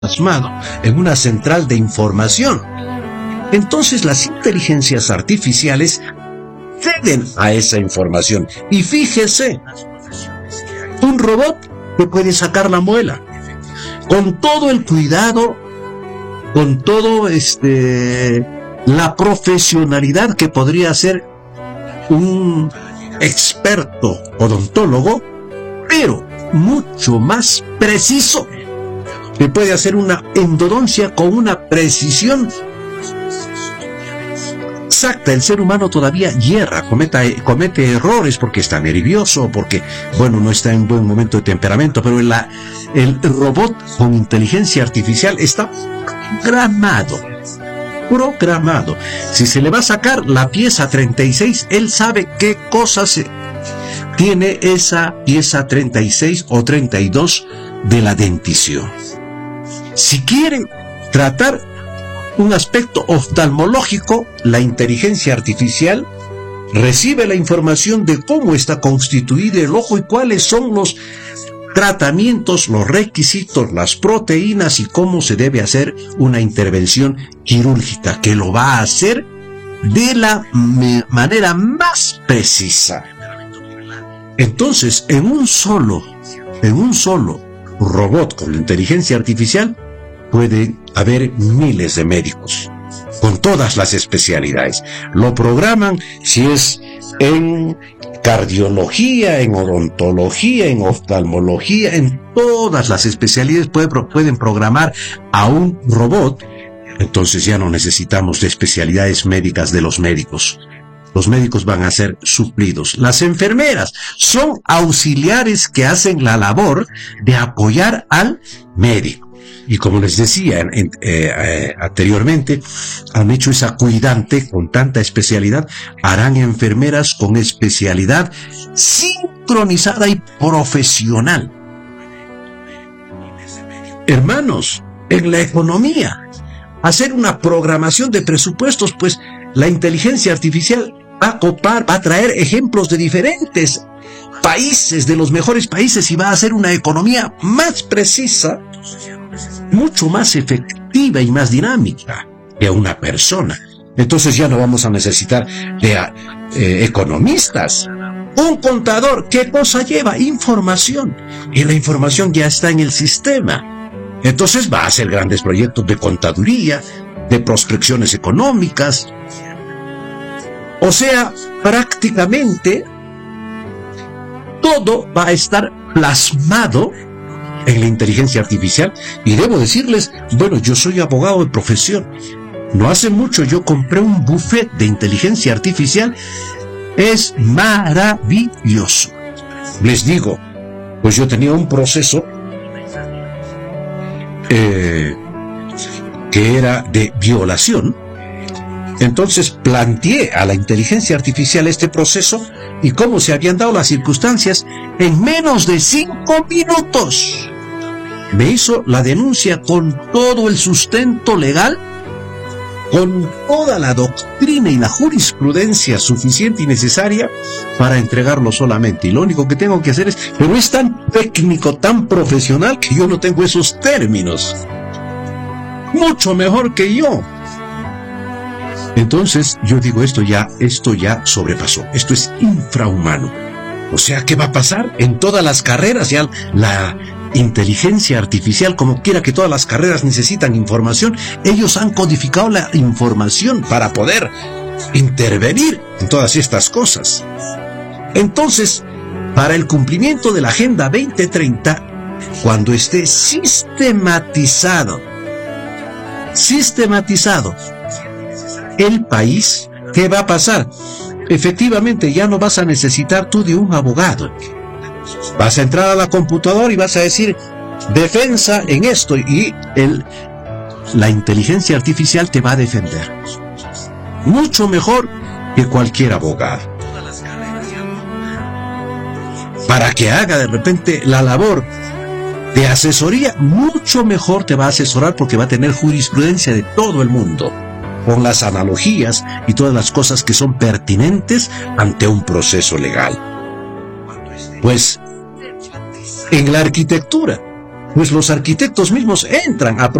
plasmado en una central de información. Entonces las inteligencias artificiales ceden a esa información. Y fíjese, un robot te puede sacar la muela con todo el cuidado, con todo la profesionalidad que podría ser un experto odontólogo, pero mucho más preciso. Te puede hacer una endodoncia con una precisión exacta. El ser humano todavía hierra, comete errores porque está nervioso, porque, no está en buen momento de temperamento, pero el robot con inteligencia artificial está programado. Si se le va a sacar la pieza 36, él sabe qué cosas tiene esa pieza 36 o 32 de la dentición. Si quiere tratar un aspecto oftalmológico, la inteligencia artificial recibe la información de cómo está constituido el ojo y cuáles son los tratamientos, los requisitos, las proteínas y cómo se debe hacer una intervención quirúrgica, que lo va a hacer de la manera más precisa. Entonces, en un solo robot con la inteligencia artificial puede haber miles de médicos con todas las especialidades. Lo programan si es en cardiología, en odontología, en oftalmología, en todas las especialidades pueden programar a un robot. Entonces ya no necesitamos de especialidades médicas de los médicos. Los médicos van a ser suplidos. Las enfermeras son auxiliares que hacen la labor de apoyar al médico. Y como les decía anteriormente, han hecho esa cuidante con tanta especialidad, harán enfermeras con especialidad sincronizada y profesional. Hermanos, en la economía, hacer una programación de presupuestos, pues la inteligencia artificial va a traer ejemplos de diferentes países, de los mejores países, y va a hacer una economía más precisa, mucho más efectiva y más dinámica que una persona. Entonces ya no vamos a necesitar de economistas. Un contador, ¿qué cosa lleva? Información. Y la información ya está en el sistema. Entonces va a hacer grandes proyectos de contaduría, de prospecciones económicas. O sea, prácticamente todo va a estar plasmado en la inteligencia artificial. Y debo decirles, yo soy abogado de profesión. No hace mucho yo compré un buffet de inteligencia artificial. Es maravilloso. Les digo, pues yo tenía un proceso que era de violación. Entonces planteé a la inteligencia artificial este proceso y cómo se habían dado las circunstancias en menos de 5 minutos. Me hizo la denuncia con todo el sustento legal, con toda la doctrina y la jurisprudencia suficiente y necesaria para entregarlo solamente. Y lo único que tengo que hacer pero es tan técnico, tan profesional, que yo no tengo esos términos. Mucho mejor que yo. Entonces yo digo, esto ya sobrepasó, esto es infrahumano. O sea, ¿qué va a pasar? En todas las carreras ya la inteligencia artificial, como quiera que todas las carreras necesitan información, ellos han codificado la información para poder intervenir en todas estas cosas. Entonces, para el cumplimiento de la Agenda 2030, cuando esté sistematizado el país, ¿qué va a pasar? Efectivamente, ya no vas a necesitar tú de un abogado. Vas a entrar a la computadora y vas a decir defensa en esto, y la inteligencia artificial te va a defender mucho mejor que cualquier abogado. Para que haga de repente la labor de asesoría, mucho mejor te va a asesorar, porque va a tener jurisprudencia de todo el mundo, con las analogías y todas las cosas que son pertinentes ante un proceso legal. Pues, en la arquitectura, pues los arquitectos mismos entran a